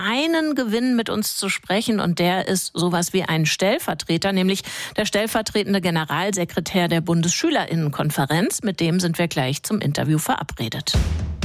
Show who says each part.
Speaker 1: einen Gewinn mit uns zu sprechen und der ist sowas wie ein Stellvertreter, nämlich der stellvertretende Generalsekretär der Bundesschülerinnenkonferenz. Mit dem sind wir gleich zum Interview verabredet.